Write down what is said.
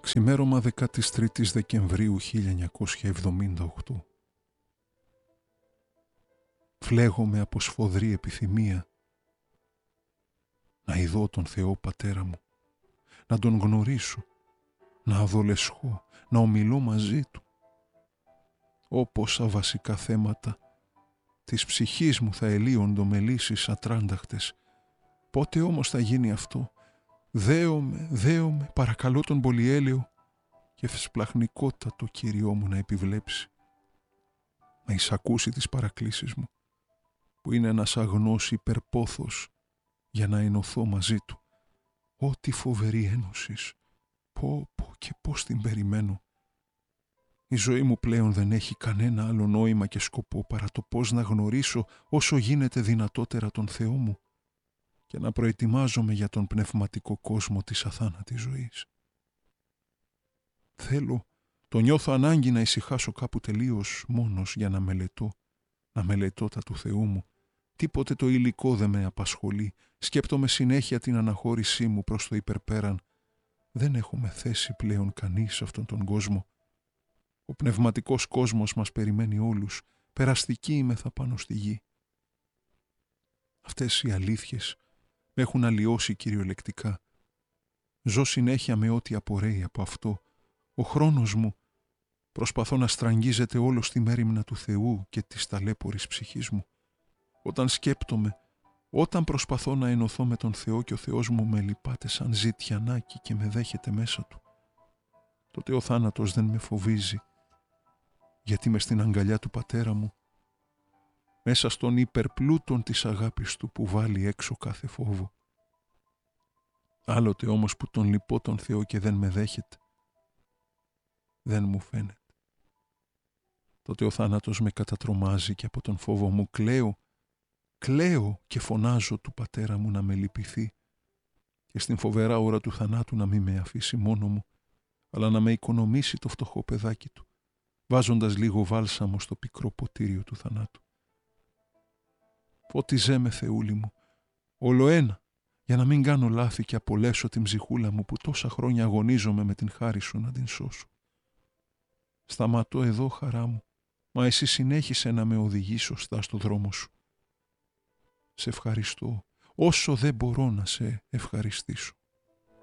Ξημέρωμα 13 Δεκεμβρίου 1978. Φλέγομαι από σφοδρή επιθυμία να ειδώ τον Θεό Πατέρα μου, να τον γνωρίσω, να αδολεσχώ, να ομιλώ μαζί του. Πόσα βασικά θέματα της ψυχής μου θα ελύοντο με λύσεις ατράνταχτες. Πότε όμως θα γίνει αυτό? Δέομαι, παρακαλώ τον πολυέλαιο και φσπλαχνικότατο Κύριό μου να επιβλέψει. Να εισακούσει τις παρακλήσεις μου, που είναι ένας αγνός υπερπόθος για να ενωθώ μαζί του. Τι φοβερή ένωσης! Πω και πώς την περιμένω. Η ζωή μου πλέον δεν έχει κανένα άλλο νόημα και σκοπό παρά το πώς να γνωρίσω όσο γίνεται δυνατότερα τον Θεό μου και να προετοιμάζομαι για τον πνευματικό κόσμο της αθάνατης ζωής. Το νιώθω ανάγκη να ησυχάσω κάπου τελείως μόνος για να μελετώ τα του Θεού μου. Τίποτε το υλικό δεν με απασχολεί. Σκέπτομαι συνέχεια την αναχώρησή μου προς το υπερπέραν. Δεν έχουμε θέση πλέον κανείς σε αυτόν τον κόσμο. Ο πνευματικός κόσμος μας περιμένει όλους. Περαστικοί είμεθα πάνω στη γη. Αυτές οι αλήθειες με έχουν αλλοιώσει κυριολεκτικά. Ζω συνέχεια με ό,τι απορρέει από αυτό. Ο χρόνος μου προσπαθώ να στραγγίζεται όλο στη μέριμνα του Θεού και της ταλέπορης ψυχής μου. Όταν προσπαθώ να ενωθώ με τον Θεό και ο Θεός μου με λυπάται σαν ζητιανάκι και με δέχεται μέσα του, τότε ο θάνατος δεν με φοβίζει, γιατί μες στην αγκαλιά του Πατέρα μου, μέσα στον υπερπλούτον της αγάπης του που βάλει έξω κάθε φόβο. Άλλοτε όμως που τον λυπώ τον Θεό και δεν με δέχεται, δεν μου φαίνεται. Τότε ο θάνατος με κατατρομάζει και από τον φόβο μου κλαίω και φωνάζω του Πατέρα μου να με λυπηθεί και στην φοβερά ώρα του θανάτου να μην με αφήσει μόνο μου, αλλά να με οικονομήσει το φτωχό παιδάκι του, βάζοντας λίγο βάλσαμο στο πικρό ποτήριο του θανάτου. Φώτιζέ με, Θεούλη μου, όλο ένα, για να μην κάνω λάθη και απολέσω την ψυχούλα μου που τόσα χρόνια αγωνίζομαι με την χάρη σου να την σώσω. Σταματώ εδώ, χαρά μου, μα εσύ συνέχισε να με οδηγείς σωστά στο δρόμο σου. Σε ευχαριστώ όσο δεν μπορώ να σε ευχαριστήσω.